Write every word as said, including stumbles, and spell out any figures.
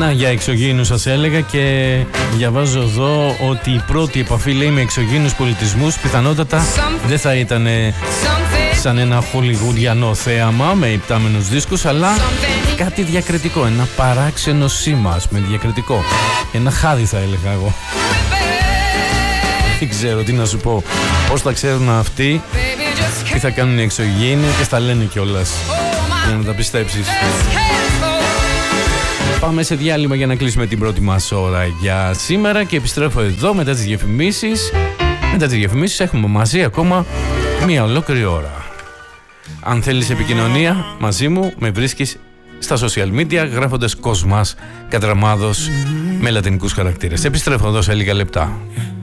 Να, για εξωγήινους σας έλεγα και διαβάζω εδώ ότι η πρώτη επαφή, λέει, με εξωγήινους πολιτισμούς πιθανότατα δεν θα ήταν σαν ένα χολιγουδιανό θέαμα με υπτάμενους δίσκους, αλλά κάτι διακριτικό, ένα παράξενο σήμα, με διακριτικό, ένα χάδι θα έλεγα εγώ. Δεν ξέρω τι να σου πω, πώς θα ξέρουν αυτοί, τι θα κάνουν οι εξωγήινοι και στα λένε κιόλας για να τα πιστέψεις. Πάμε σε διάλειμμα για να κλείσουμε την πρώτη μας ώρα για σήμερα και επιστρέφω εδώ μετά τις διαφημίσεις. Μετά τις διαφημίσεις έχουμε μαζί ακόμα μία ολόκληρη ώρα. Αν θέλεις επικοινωνία μαζί μου, με βρίσκεις στα social media γράφοντας Κοσμάς Κατραμάδος με λατινικούς χαρακτήρες. Επιστρέφω εδώ σε λίγα λεπτά.